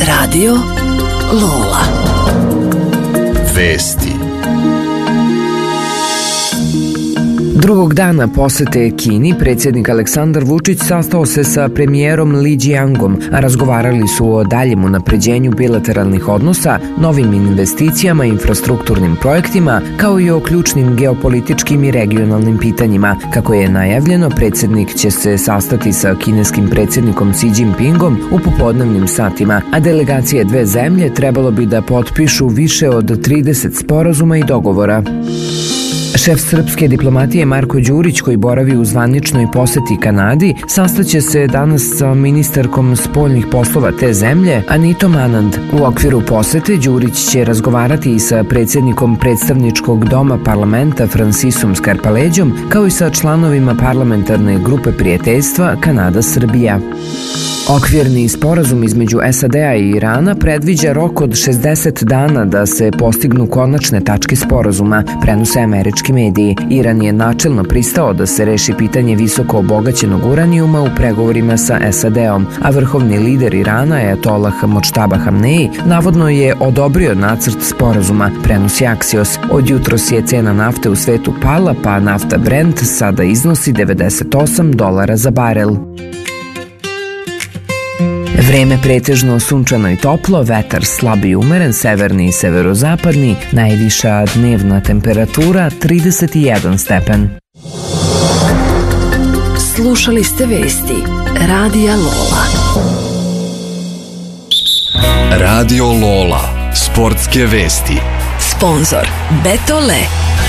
Radio Lola. Vesti. Drugog dana posete Kini, predsjednik Aleksandar Vučić sastao se sa premijerom Li Đijangom, a razgovarali su o daljem unapređenju bilateralnih odnosa, novim investicijama i infrastrukturnim projektima, kao i o ključnim geopolitičkim i regionalnim pitanjima. Kako je najavljeno, predsjednik će se sastati sa kineskim predsjednikom Xi Jinpingom u popodnevnim satima, a delegacije dve zemlje trebalo bi da potpišu više od 30 sporazuma i dogovora. Šef srpske diplomatije Marko Đurić, koji boravi u zvaničnoj poseti Kanadi, sastaće se danas sa ministarkom spoljnih poslova te zemlje, Anitom Anand. U okviru posete Đurić će razgovarati i sa predsjednikom predstavničkog doma parlamenta Francisom Skarpaleđom, kao i sa članovima parlamentarne grupe prijateljstva Kanada-Srbija. Okvirni sporazum između SAD-a i Irana predviđa rok od 60 dana da se postignu konačne tačke sporazuma, prenose američki mediji. Iran je načelno pristao da se reši pitanje visoko obogaćenog uranijuma u pregovorima sa SAD-om, a vrhovni lider Irana, Ajatolah Močtaba Hamneji, navodno je odobrio nacrt sporazuma, prenosi Axios. Od jutros je cena nafte u svetu pala, pa nafta Brent sada iznosi $98 za barel. Vreme pretežno sunčano i toplo, vetar slab i umeren, severni i severozapadni, najviša dnevna temperatura 31 stepen. Slušali ste vesti Radija Lola. Radio Lola, sportske vesti. Sponzor Betole.